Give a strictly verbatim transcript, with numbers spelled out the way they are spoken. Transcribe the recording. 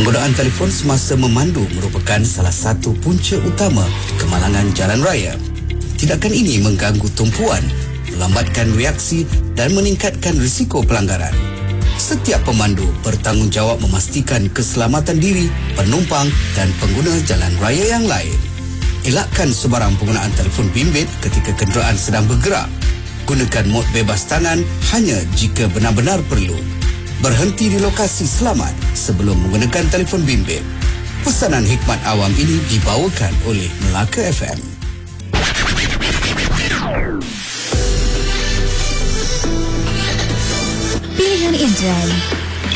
Penggunaan telefon semasa memandu merupakan salah satu punca utama kemalangan jalan raya. Tindakan ini mengganggu tumpuan, melambatkan reaksi dan meningkatkan risiko pelanggaran. Setiap pemandu bertanggungjawab memastikan keselamatan diri, penumpang dan pengguna jalan raya yang lain. Elakkan sebarang penggunaan telefon bimbit ketika kenderaan sedang bergerak. Gunakan mod bebas tangan hanya jika benar-benar perlu. Berhenti di lokasi selamat sebelum menggunakan telefon bimbit. Pesanan hikmat awam ini dibawakan oleh Melaka F M. Pilihan Indra